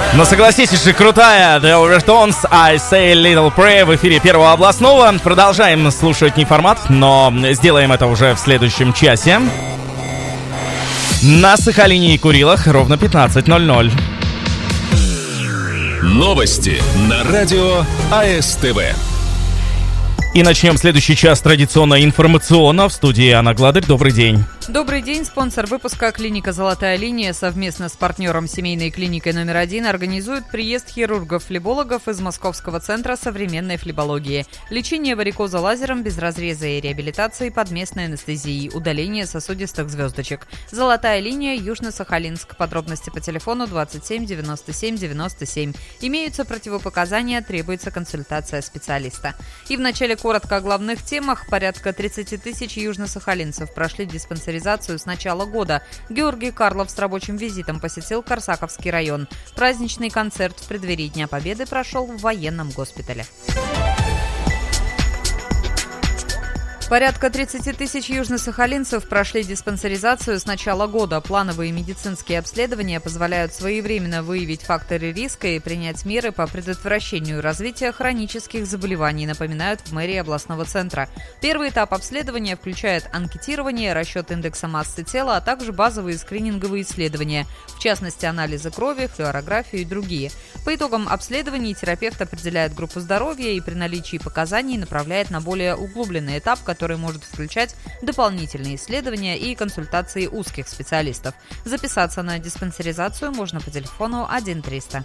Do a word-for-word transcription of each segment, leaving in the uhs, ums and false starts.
Но согласитесь же, крутая The Overtones, I Say Little Prayer в эфире Первого областного. Продолжаем слушать неформат, но сделаем это уже в следующем часе. На Сахалине и Курилах ровно пятнадцать ноль ноль. Новости на радио АСТВ. И начнем следующий час традиционно информационно. В студии Анна Гладырь. Добрый день. Добрый день. Спонсор выпуска клиника «Золотая линия» совместно с партнером семейной клиникой номер один организует приезд хирургов-флебологов из Московского центра современной флебологии. Лечение варикоза лазером без разреза и реабилитации под местной анестезией. Удаление сосудистых звездочек. «Золотая линия», Южно-Сахалинск. Подробности по телефону двадцать семь девяносто семь девяносто семь. Имеются противопоказания, требуется консультация специалиста. И в начале коротко о главных темах. Порядка тридцать тысяч южно-сахалинцев прошли диспансеризацию с начала года. Георгий Карлов с рабочим визитом посетил Корсаковский район. Праздничный концерт в преддверии Дня Победы прошел в военном госпитале. Порядка тридцать тысяч южно-сахалинцев прошли диспансеризацию с начала года. Плановые медицинские обследования позволяют своевременно выявить факторы риска и принять меры по предотвращению развития хронических заболеваний, напоминают в мэрии областного центра. Первый этап обследования включает анкетирование, расчет индекса массы тела, а также базовые скрининговые исследования, в частности анализы крови, флюорографию и другие. По итогам обследований терапевт определяет группу здоровья и при наличии показаний направляет на более углубленный этап, который который может включать дополнительные исследования и консультации узких специалистов. Записаться на диспансеризацию можно по телефону один триста.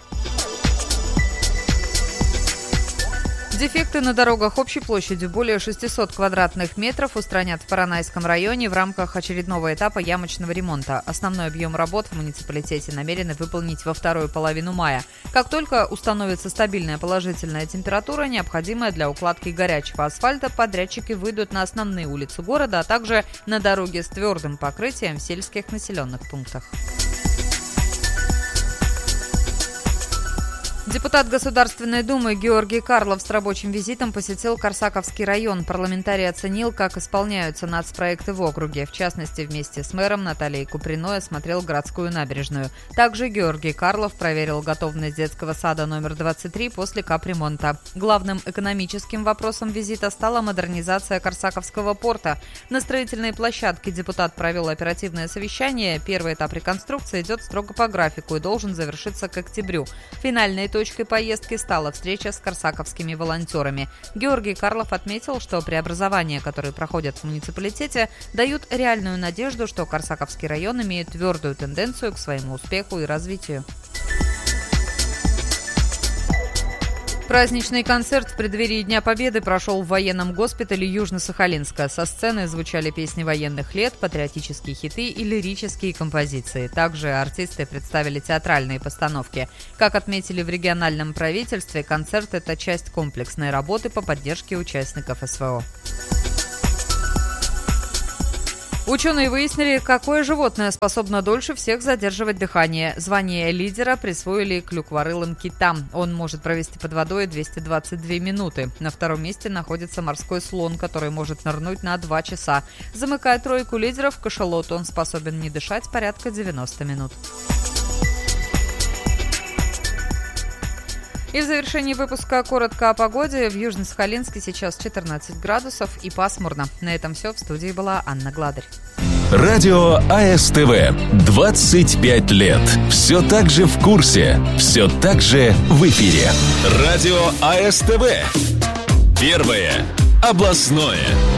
Дефекты на дорогах общей площадью более шестисот квадратных метров устранят в Поронайском районе в рамках очередного этапа ямочного ремонта. Основной объем работ в муниципалитете намерены выполнить во вторую половину мая. Как только установится стабильная положительная температура, необходимая для укладки горячего асфальта, подрядчики выйдут на основные улицы города, а также на дороги с твердым покрытием в сельских населенных пунктах. Депутат Государственной Думы Георгий Карлов с рабочим визитом посетил Корсаковский район. Парламентарий оценил, как исполняются нацпроекты в округе. В частности, вместе с мэром Натальей Куприной осмотрел городскую набережную. Также Георгий Карлов проверил готовность детского сада номер двадцать три после капремонта. Главным экономическим вопросом визита стала модернизация Корсаковского порта. На строительной площадке депутат провел оперативное совещание. Первый этап реконструкции идет строго по графику и должен завершиться к октябрю. Финальной точкой поездки стала встреча с корсаковскими волонтерами. Георгий Карлов отметил, что преобразования, которые проходят в муниципалитете, дают реальную надежду, что Корсаковский район имеет твердую тенденцию к своему успеху и развитию. Праздничный концерт в преддверии Дня Победы прошел в военном госпитале Южно-Сахалинска. Со сцены звучали песни военных лет, патриотические хиты и лирические композиции. Также артисты представили театральные постановки. Как отметили в региональном правительстве, концерт – это часть комплексной работы по поддержке участников СВО. Ученые выяснили, какое животное способно дольше всех задерживать дыхание. Звание лидера присвоили клюкворылым китам. Он может провести под водой двести двадцать две минуты. На втором месте находится морской слон, который может нырнуть на два часа. Замыкая тройку лидеров, кашалот. Он способен не дышать порядка девяносто минут. И в завершении выпуска коротко о погоде. В Южно-Сахалинске сейчас четырнадцать градусов и пасмурно. На этом все. В студии была Анна Гладырь. Радио АСТВ. двадцать пять лет. Все так же в курсе. Все так же в эфире. Радио АСТВ. Первое областное.